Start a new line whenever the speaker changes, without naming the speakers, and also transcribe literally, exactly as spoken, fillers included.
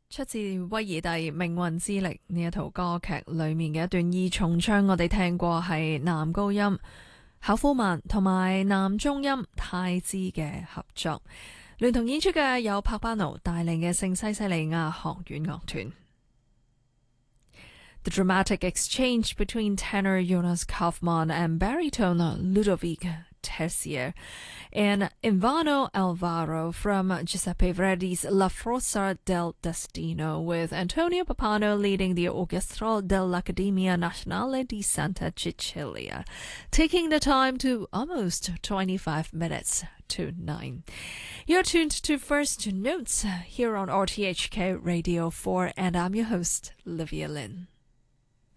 出自威爾第《命運之力》呢一套歌劇裏面嘅一段二重唱，我哋聽過係男高音考夫曼同埋男中音泰茲嘅合作，聯同演出嘅有帕巴奴帶領嘅聖西西利亞學院樂團。The dramatic exchange between tenor Jonas Kaufmann and baritone Ludovic Tessier and Ivano Alvaro from Giuseppe Verdi's La Forza del Destino, with Antonio Pappano leading the Orchestra dell'Accademia Nazionale di Santa Cecilia, taking the time to almost twenty-five minutes to nine. You're tuned to First Notes here on R T H K Radio four, and I'm your host, Livia Lynn.